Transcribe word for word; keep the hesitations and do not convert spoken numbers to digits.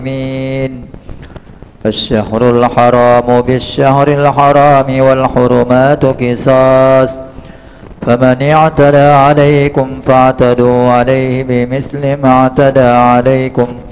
العالمين. الشهر الحرام بالشهر الحرام والحرمات قصاص، فمن اعتدى عليكم فاعتدوا عليه بمثل ما اعتدى عليكم